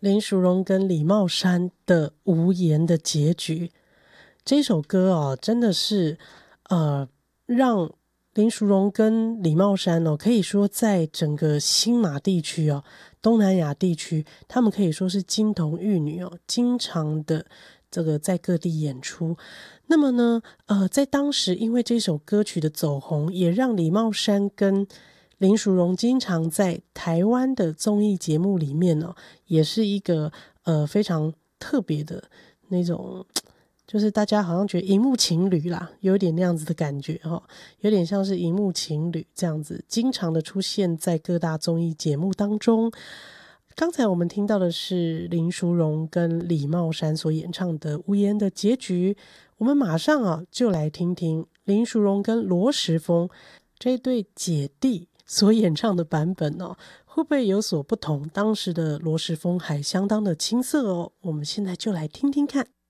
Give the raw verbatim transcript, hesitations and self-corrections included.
林淑荣跟李茂山的无言的结局。这首歌哦，真的是呃，让林淑荣跟李茂山哦，可以说在整个新马地区哦，东南亚地区，他们可以说是金童玉女哦，经常的这个在各地演出。那么呢，呃，在当时因为这首歌曲的走红，也让李茂山跟林淑荣经常在台湾的综艺节目里面哦，也是一个呃非常特别的那种，就是大家好像觉得荧幕情侣啦，有点那样子的感觉哦，有点像是荧幕情侣这样子，经常的出现在各大综艺节目当中。刚才我们听到的是林淑荣跟李茂山所演唱的《无言的结局》，我们马上啊就来听听林淑荣跟罗时丰这对姐弟所演唱的版本哦，会不会有所不同？当时的罗时丰还相当的青涩哦，我们现在就来听听看。